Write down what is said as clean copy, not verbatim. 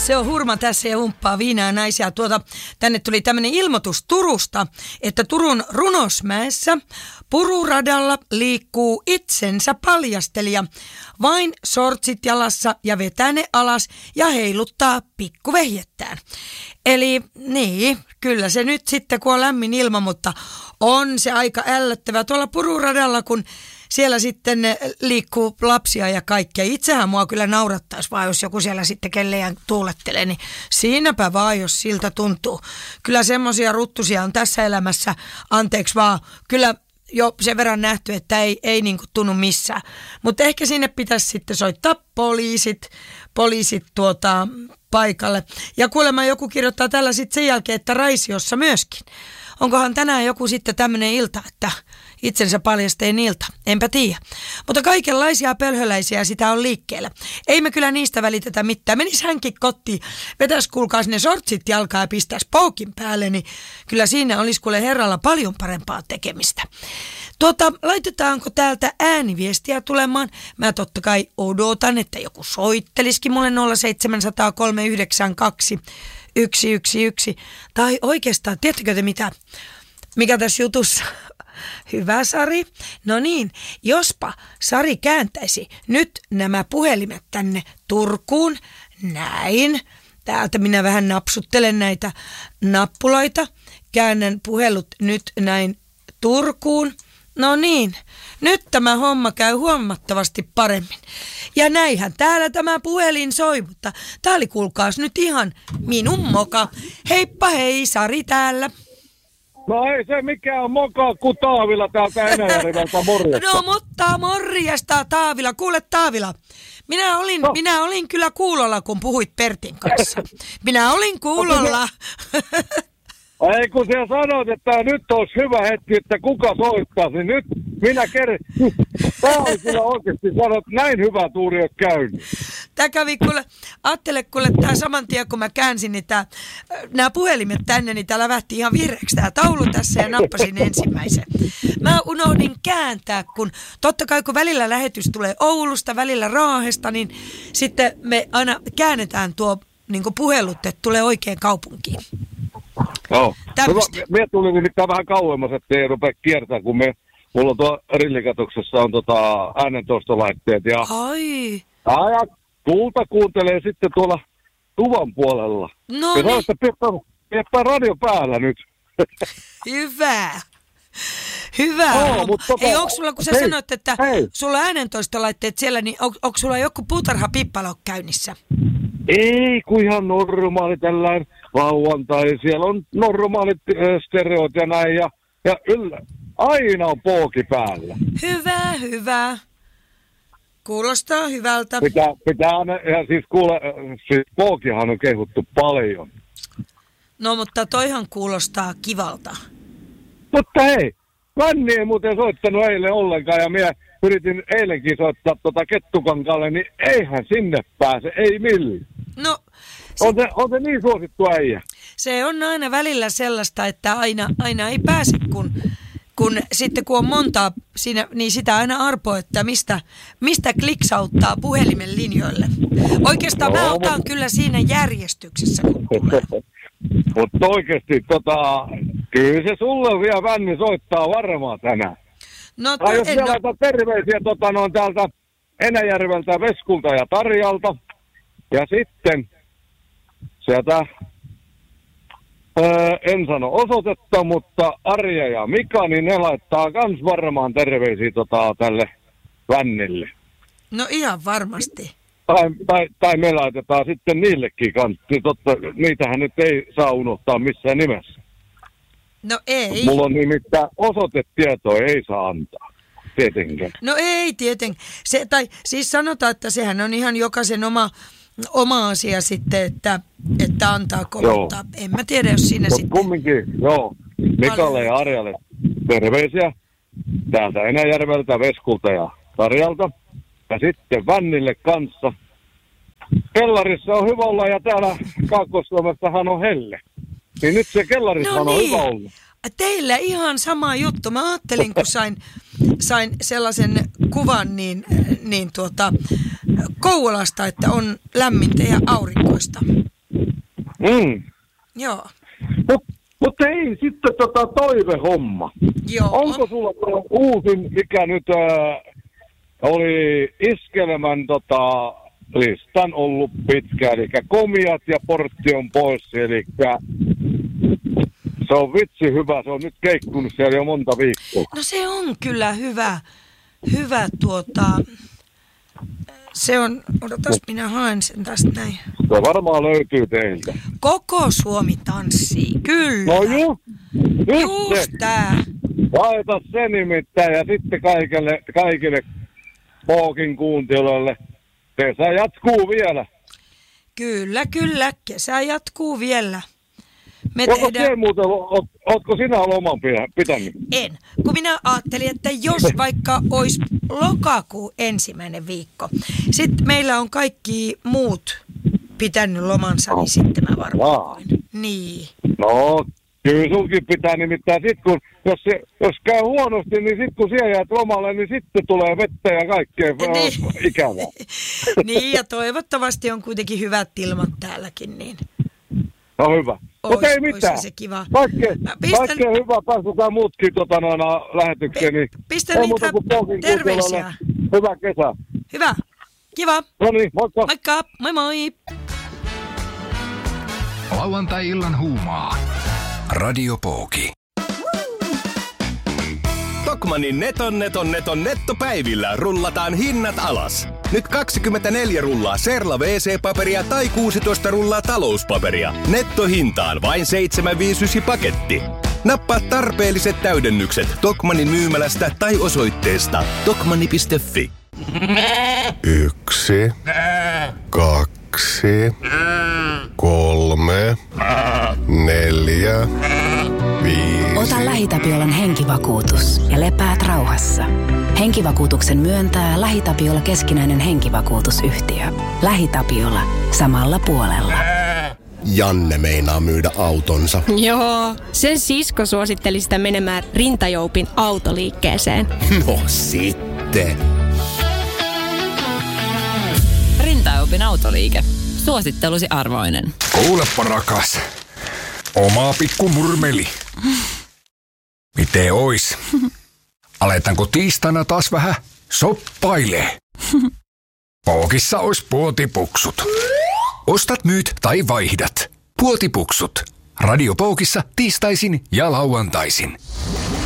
Se on Hurma tässä ja humppaa viinaa naisia. Tänne tuli tämmöinen ilmoitus Turusta, että Turun Runosmäessä pururadalla liikkuu itsensä paljastelija. Vain sortsit jalassa ja vetää ne alas ja heiluttaa pikkuvehjettään. Eli niin, kyllä se nyt sitten kun on lämmin ilma, mutta on se aika ällöttävä tuolla pururadalla, kun siellä sitten liikkuu lapsia ja kaikkea. Itsehän mua kyllä naurattaisi vaan, jos joku siellä sitten kelleen tuulettelee, niin siinäpä vaan, jos siltä tuntuu. Kyllä semmoisia ruttusia on tässä elämässä, anteeksi vaan, kyllä jo sen verran nähty, että ei niin kuin tunnu missään. Mutta ehkä sinne pitäisi sitten soittaa poliisit paikalle. Ja kuulemma joku kirjoittaa tällä sitten sen jälkeen, että Raisiossa myöskin. Onkohan tänään joku sitten tämmöinen ilta, että itsensä paljasteen ilta? Enpä tiedä. Mutta kaikenlaisia pölhöläisiä sitä on liikkeellä. Ei me kyllä niistä välitetä mitään. Menis hänkin kotiin, vetäisi kuulkaas ne sortsit jalkaa ja pistäisi poukin päälle, niin kyllä siinä olisi kuule herralla paljon parempaa tekemistä. Laitetaanko täältä ääniviestiä tulemaan? Mä totta kai odotan, että joku soittelisikin mulle 0700 392 111. Tai oikeastaan, tiedättekö te mikä tässä jutussa? Hyvä Sari. No niin, jospa Sari kääntäisi nyt nämä puhelimet tänne Turkuun. Näin. Täältä minä vähän napsuttelen näitä nappuloita. Käännän puhelut nyt näin Turkuun. No niin, nyt tämä homma käy huomattavasti paremmin. Ja näinhän täällä tämä puhelin soi, mutta tää oli kuulkaas nyt ihan minun moka. Heippa hei, Sari täällä. No ei se mikään on moka kuin Taavila täältä Enäjärveltä, morjesta. No mutta morjesta Taavila. Kuule Taavila, minä olin kyllä kuulolla, kun puhuit Pertin kanssa. Minä olin kuulolla. Ei kun sinä sanoit, että nyt olisi hyvä hetki, että kuka soittaisi, niin nyt minä Tämä oli kyllä oikeasti sanonut, että näin hyvä tuuri on käynyt. Tämä kävi kuule, ajattele kuule tämä saman tien kun mä käänsin, niin nämä puhelimet tänne, niin tää lävähti ihan vihreäksi tämä taulu tässä ja nappasin ensimmäisen. Mä unohdin kääntää, kun totta kai kun välillä lähetys tulee Oulusta, välillä Raahesta, niin sitten me aina käännetään tuo niin kuin puhelut, että tulee oikein kaupunkiin. Joo. Mie tuli nimittäin vähän kauemmas, ettei rupea kiertämään, kun mulla on tuo rillikatoksessa on äänentoistolaitteet ja tuulta kuuntelee sitten tuolla tuvan puolella. No niin. Piettää radio päällä nyt. Hyvä. Ei, onko sulla, kun sä sanoit, että sulla on äänentoistolaitteet siellä, niin onko sulla joku puutarhapippalo käynnissä? Ei, kun ihan normaali tällainen lauantai. Siellä on normaalit stereot ja näin ja aina on pooki päällä. Hyvä. Kuulostaa hyvältä. Pitää ja siis kuule, siis pookihan on kehuttu paljon. No mutta toihan kuulostaa kivalta. Mutta hei, Vänni ei muuten soittanut eilen ollenkaan ja minä yritin eilenkin soittaa Kettukankaalle, niin eihän sinne pääse, ei millään. No, on se niin suosittu äijä? Se on aina välillä sellaista, että aina ei pääse, kun sitten kun on montaa siinä, niin sitä aina arpoo, että mistä kliksauttaa puhelimen linjoille. Oikeastaan mä otan kyllä siinä järjestyksessä, kun tulee. Mutta oikeasti, kyllä se sulle vielä Vänni soittaa varmaan tänään. No, jos vielä laitat terveisiä täältä Enäjärveltä, Veskulta ja Tarjalta. Ja sitten sieltä, en sano osoitetta, mutta Arja ja Mika, niin ne laittaa kans varmaan terveisiä tälle Vännille. No ihan varmasti. Tai me laitetaan sitten niillekin kanssa. Niitähän nyt ei saa unohtaa missään nimessä. No ei. Mulla on nimittäin osoitetietoa, ei saa antaa. Tietenkään. No ei tietenkään. Siis sanotaan, että sehän on ihan jokaisen oma asia sitten, että antaako, mutta en mä tiedä, jos siinä sitten... Kumminkin, Mikalle ja Arjalle terveisiä täältä Enäjärveltä, Veskulta ja Tarjalta. Ja sitten Vännille kanssa. Kellarissa on hyvä olla ja täällä Kaakkois-Suomessahan on helle. Niin nyt se kellarissa on hyvä olla. Teillä ihan sama juttu. Mä ajattelin, kun sain sellaisen kuvan niin Kouvolasta, että on lämmintä ja aurinkoista. Joo. Mutta ei sitten toivehomma. Joo. Onko sulla uusin, mikä nyt oli Iskelmän listan ollut pitkä, eli komiat ja portti on pois, eli se on vitsi hyvä, se on nyt keikkunut siellä jo monta viikkoa. No se on kyllä hyvä se on, odotas minä haen sen tästä näin. Se varmaan löytyy teiltä. Koko Suomi tanssii, kyllä. No just tää. Laita se nimittäin ja sitten kaikille Pookin kuuntelijoille. Kesä jatkuu vielä. Kyllä, kesä jatkuu vielä. Ootko sinä loman pitänyt? En, kun minä ajattelin, että jos vaikka olisi lokakuu 1. viikko, sitten meillä on kaikki muut pitänyt lomansa, niin sitten mä varmaan voin. Niin. No, kyllä sunkin pitää nimittäin, jos käy huonosti, niin sitten kun siellä jäät lomalle, niin sitten tulee vettä ja kaikkea ikävää. Niin, ja toivottavasti on kuitenkin hyvät ilmat täälläkin, niin... No hyvä. Mutta ei mitään. Se kiva. Kaikkea hyvää, päästetään muutkin lähetykseen. Niin pistän niitä terveisiä. Hyvää kesää. Hyvä. Kiva. No niin, moikka. Moikka. Moi moi. Lauantai-illan huumaa. Radio Pooki. Tokmannin neton nettopäivillä rullataan hinnat alas. Nyt 24 rullaa Serla WC-paperia tai 16 rullaa talouspaperia. Nettohintaan vain 7,59 paketti. Nappaa tarpeelliset täydennykset Tokmannin myymälästä tai osoitteesta tokmanni.fi. 1, 2, 3, 4, 5. Ota LähiTapiolan henkivakuutus ja lepäät rauhassa. Henkivakuutuksen myöntää LähiTapiola keskinäinen henkivakuutusyhtiö. LähiTapiola. Samalla puolella. Janne meinaa myydä autonsa. Joo, sen sisko suositteli sitä menemään Rintajoupin autoliikkeeseen. No sitten. Rintajoupin autoliike. Suosittelusi arvoinen. Kuulepa rakas. Oma pikku murmeli. Miten ois? Aletaanko tiistaina taas vähän soppailee? Pookissa ois puotipuksut. Ostat, myyt tai vaihdat. Puotipuksut. Radio Pookissa tiistaisin ja lauantaisin.